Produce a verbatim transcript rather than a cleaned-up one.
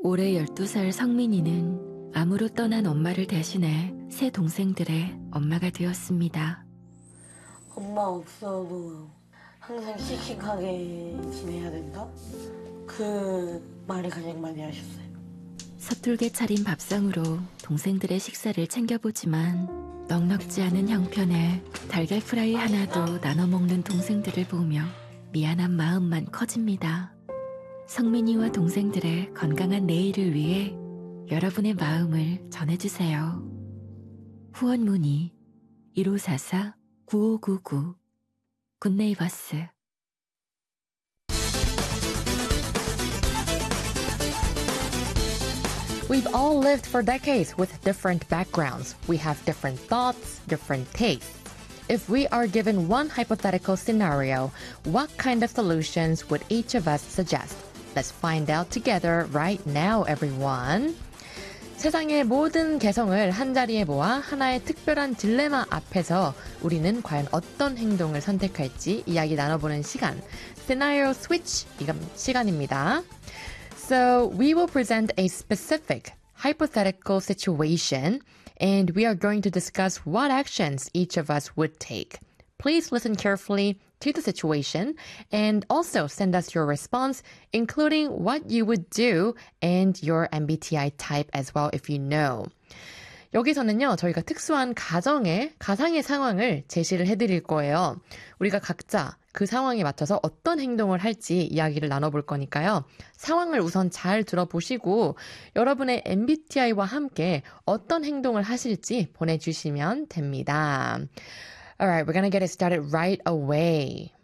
올해 열두 살 성민이는 암으로 떠난 엄마를 대신해 세 동생들의 엄마가 되었습니다. 엄마 없어도 항상 씩씩하게 지내야 된다? 그 말을 가장 많이 하셨어요. 서툴게 차린 밥상으로 동생들의 식사를 챙겨보지만 넉넉지 않은 형편에 달걀 프라이 하나도 나눠 먹는 동생들을 보며 미안한 마음만 커집니다. 성민이와 동생들의 건강한 내일을 위해 여러분의 마음을 전해주세요. 후원 문의 일오사사 구오구구 굿네이버스. We've all lived for decades with different backgrounds. We have different thoughts, different tastes. If we are given one hypothetical scenario, what kind of solutions would each of us suggest? Let's find out together right now, everyone. 세상의 모든 개성을 한자리에 모아 하나의 특별한 딜레마 앞에서 우리는 과연 어떤 행동을 선택할지 이야기 나눠보는 시간, Scenario Switch 시간입니다. So we will present a specific hypothetical situation, and we are going to discuss what actions each of us would take. Please listen carefully to the situation and also send us your response, including what you would do and your M B T I type as well if you know. 여기서는요, 저희가 특수한 가정의, 가상의 상황을 제시를 해드릴 거예요. 우리가 각자 그 상황에 맞춰서 어떤 행동을 할지 이야기를 나눠볼 거니까요. 상황을 우선 잘 들어보시고 여러분의 M B T I와 함께 어떤 행동을 하실지 보내주시면 됩니다. Alright, we're gonna get it started right away.